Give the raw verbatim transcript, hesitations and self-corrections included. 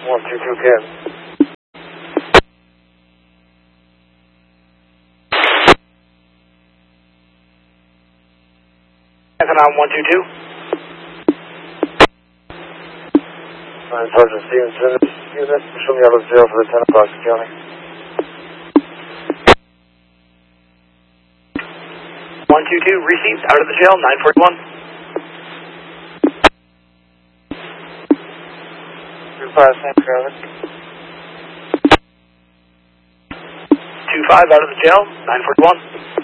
one two two K. Econom one two two. nine Sergeant Stevenson, unit, show me out of jail for the ten o'clock county. one two two, received, out of the jail, nine forty-one. two five, Saint Travis. two five, out of the jail, nine forty-one.